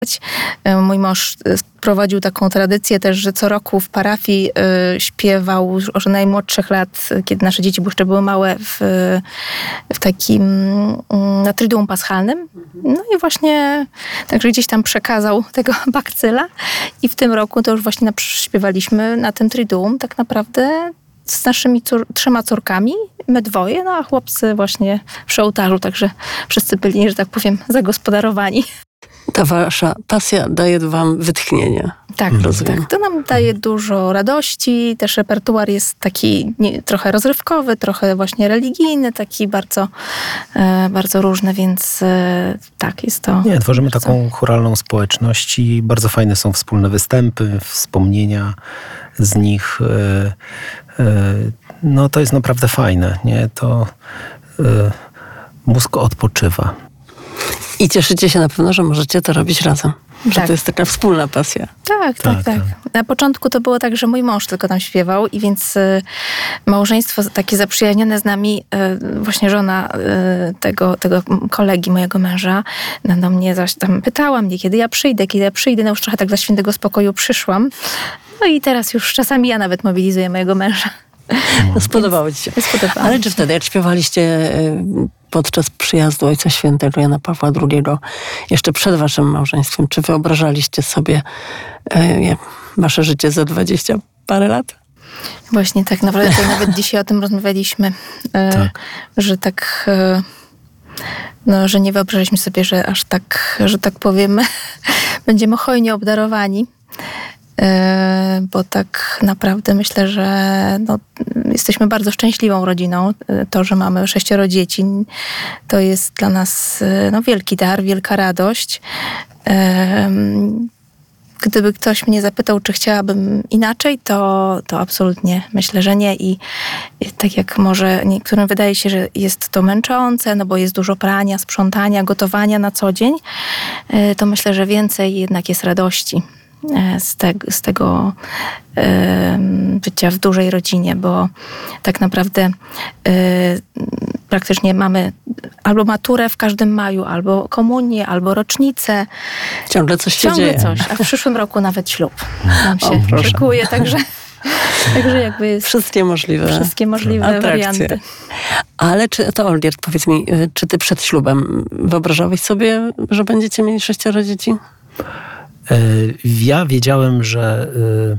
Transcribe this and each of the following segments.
Mój mąż prowadził taką tradycję też, że co roku w parafii śpiewał już od najmłodszych lat, kiedy nasze dzieci jeszcze były małe, w takim na Triduum Paschalnym. No i właśnie także gdzieś tam przekazał tego bakcyla i w tym roku to już właśnie śpiewaliśmy na tym Triduum tak naprawdę z naszymi 3 córkami, my 2, no a chłopcy właśnie przy ołtarzu, także wszyscy byli, że tak powiem, zagospodarowani. Ta wasza pasja daje wam wytchnienie. Tak, tak. To nam daje dużo radości. Też repertuar jest taki trochę rozrywkowy, trochę właśnie religijny, taki bardzo, bardzo różny, więc tak, jest to... Tworzymy bardzo... taką chóralną społeczność i bardzo fajne są wspólne występy, wspomnienia z nich. No to jest naprawdę fajne, nie? To mózg odpoczywa. I cieszycie się na pewno, że możecie to robić razem. Że tak. To jest taka wspólna pasja. Tak. Na początku to było tak, że mój mąż tylko tam śpiewał i więc małżeństwo takie zaprzyjaźnione z nami, właśnie żona tego kolegi, mojego męża, do mnie zaś tam pytała mnie, kiedy ja przyjdę. No już trochę tak dla świętego spokoju przyszłam. No i teraz już czasami ja nawet mobilizuję mojego męża. Spodobało ci się. Ale czy wtedy, jak śpiewaliście podczas przyjazdu Ojca Świętego Jana Pawła II, jeszcze przed waszym małżeństwem, czy wyobrażaliście sobie wasze życie za 20 parę lat? Właśnie tak naprawdę to nawet dzisiaj o tym rozmawialiśmy, że tak... No, że nie wyobrażaliśmy sobie, że aż tak, że tak powiem, będziemy hojnie obdarowani. Bo tak naprawdę myślę, że jesteśmy bardzo szczęśliwą rodziną. To, że mamy 6 dzieci, to jest dla nas wielki dar, wielka radość. Gdyby ktoś mnie zapytał, czy chciałabym inaczej, to absolutnie myślę, że nie. I tak jak może niektórym wydaje się, że jest to męczące, no bo jest dużo prania, sprzątania, gotowania na co dzień, to myślę, że więcej jednak jest radości z tego bycia w dużej rodzinie, bo tak naprawdę praktycznie mamy albo maturę w każdym maju, albo komunię, albo rocznicę. Ciągle coś się dzieje. A w przyszłym roku nawet ślub nam się szykuje, także jakby jest wszystkie możliwe warianty. Ale Olgierd, powiedz mi, czy ty przed ślubem wyobrażałeś sobie, że będziecie mieli 6 dzieci? Ja wiedziałem, że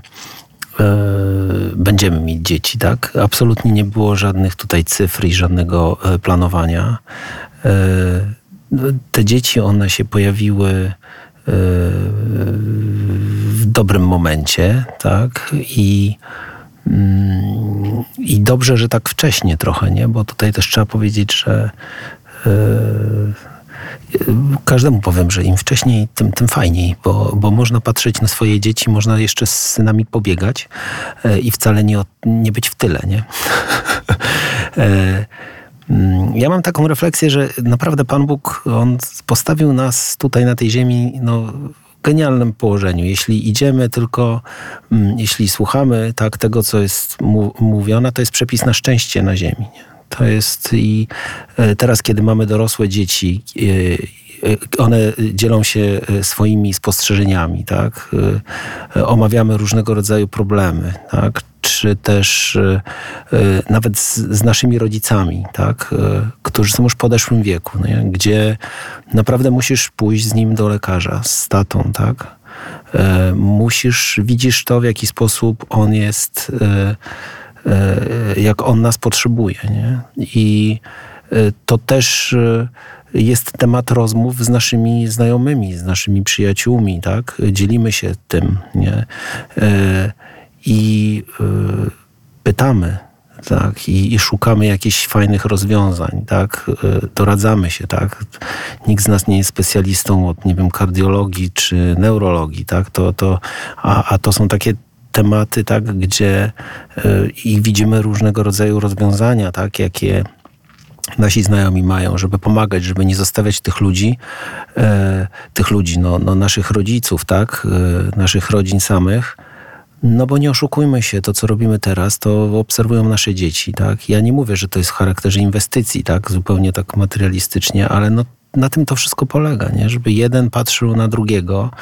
będziemy mieć dzieci, tak? Absolutnie nie było żadnych tutaj cyfr i żadnego planowania. Te dzieci, one się pojawiły w dobrym momencie, tak? I dobrze, że tak wcześnie trochę, nie? Bo tutaj też trzeba powiedzieć, że każdemu powiem, że im wcześniej, tym fajniej, bo można patrzeć na swoje dzieci, można jeszcze z synami pobiegać i wcale nie być w tyle, nie? Ja mam taką refleksję, że naprawdę Pan Bóg, On postawił nas tutaj na tej ziemi, w genialnym położeniu. Jeśli idziemy tylko, jeśli słuchamy tego, co jest mówione, to jest przepis na szczęście na ziemi, nie? To jest i teraz, kiedy mamy dorosłe dzieci, one dzielą się swoimi spostrzeżeniami, tak? Omawiamy różnego rodzaju problemy, tak? Czy też nawet z naszymi rodzicami, tak? Którzy są już w podeszłym wieku, nie? Gdzie naprawdę musisz pójść z nim do lekarza, z tatą, tak? Widzisz to, w jaki sposób on jest, jak on nas potrzebuje, nie? I to też jest temat rozmów z naszymi znajomymi, z naszymi przyjaciółmi, tak? Dzielimy się tym, nie? I pytamy, tak? I szukamy jakichś fajnych rozwiązań, tak? Doradzamy się, tak? Nikt z nas nie jest specjalistą od, kardiologii czy neurologii, tak? A to są takie tematy, tak? Gdzie i widzimy różnego rodzaju rozwiązania, tak? Jakie nasi znajomi mają, żeby pomagać, żeby nie zostawiać tych ludzi, naszych rodziców, tak? Naszych rodzin samych. No bo nie oszukujmy się, to co robimy teraz, to obserwują nasze dzieci, tak? Ja nie mówię, że to jest w charakterze inwestycji, tak? Zupełnie tak materialistycznie, ale na tym to wszystko polega, nie? Żeby jeden patrzył na drugiego,